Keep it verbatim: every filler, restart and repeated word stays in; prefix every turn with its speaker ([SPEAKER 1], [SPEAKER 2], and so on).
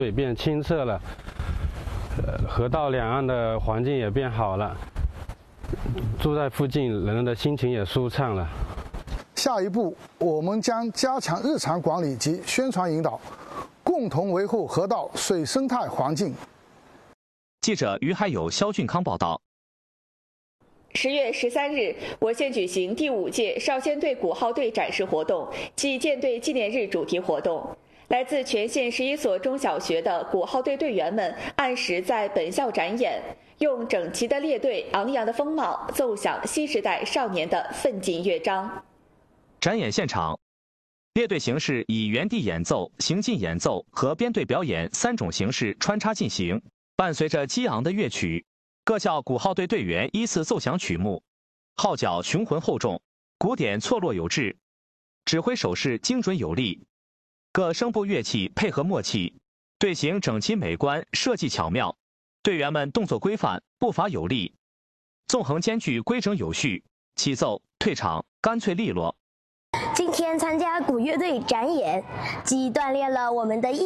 [SPEAKER 1] 水变清澈了，呃，河道两岸的环境也变好了，住在附近人的心情也舒畅了。
[SPEAKER 2] 下一步，我们将加强日常管理及宣传引导，共同维护河道水生态环境。
[SPEAKER 3] 记者于海友、肖俊康报道。
[SPEAKER 4] 十月十三日，我县举行第五届少先队鼓号队展示活动暨舰队纪念日主题活动。来自全县十一所中小学的鼓号队队员们按时在本校展演，用整齐的列队、昂扬的风貌，奏响新时代少年的奋进乐章。
[SPEAKER 3] 展演现场，列队形式以原地演奏、行进演奏和编队表演三种形式穿插进行，伴随着激昂的乐曲。各校鼓号队队员依次奏响曲目，号角雄浑厚重，鼓点错落有致，指挥手势精准有力，各声部乐器配合默契，队形整齐美观，设计巧妙，队员们动作规范，步伐有力，纵横间距规整有序，起奏退场干脆利落。
[SPEAKER 5] 今天参加鼓乐队展演，既锻炼了我们的